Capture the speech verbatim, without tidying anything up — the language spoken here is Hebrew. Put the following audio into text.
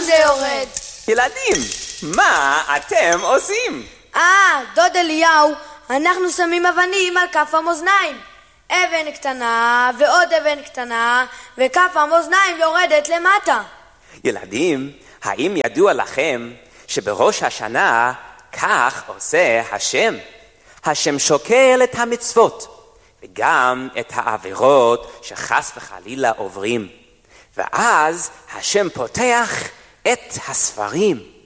זה יורד? ילדים, מה אתם עושים? אה, דוד אליהו, אנחנו שמים אבנים על כף המאזניים. אבן קטנה ועוד אבן קטנה, וכף המאזניים יורדת למטה. ילדים, האם ידוע לכם שבראש השנה כך עושה השם? השם שוקל את המצוות וגם את העבירות שחס וחלילה עוברים, ואז השם פותח את הספרים